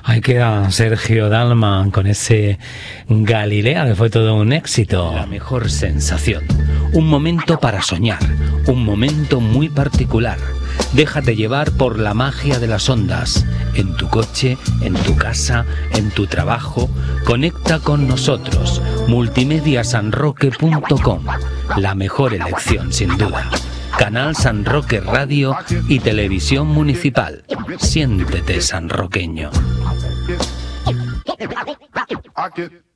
Ahí queda Sergio Dalma con ese Galilea, que fue todo un éxito. La mejor sensación. Un momento para soñar. Un momento muy particular. Déjate llevar por la magia de las ondas. En tu coche, en tu casa, en tu trabajo. Conecta con nosotros. Multimediasanroque.com. La mejor elección, sin duda. Canal San Roque Radio y Televisión Municipal. Siéntete sanroqueño.